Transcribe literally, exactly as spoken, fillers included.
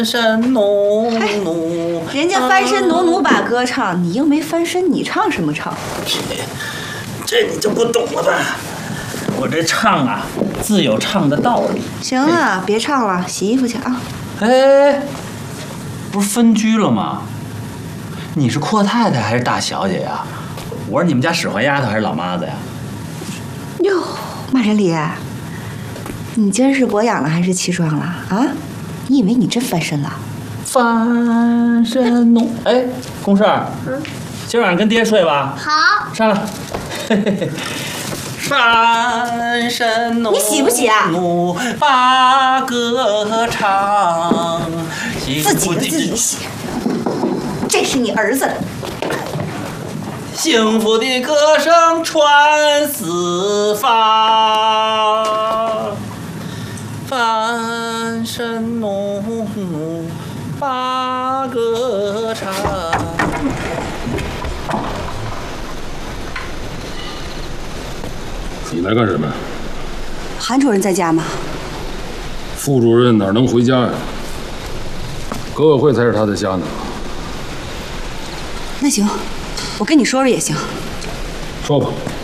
身农奴， 人家翻身农奴把歌唱，你又没翻身，你唱什么唱？ 这这你就不懂了吧？我这唱啊，自有唱的道理。 行了，别唱了，洗衣服去啊。 哎，不是分居了吗？你是阔太太还是大小姐呀？我是你们家使唤丫头还是老妈子呀？ 哟，马仁礼，你今儿是博养了还是气壮了啊？你以为你真翻身了？ 翻身农，哎，公事儿， 嗯， 今儿晚上跟爹睡吧。 好， 上来。嘿嘿嘿。翻身农， 你洗不洗啊？ 把歌唱， 自己的自己洗。这是你儿子的。 幸福的歌声传四方，翻身农奴把歌唱。 你来干什么？ 韩主任在家吗？ 副主任哪能回家呀？革委会才是他的家呢。 那行，我跟你说说也行。 说吧。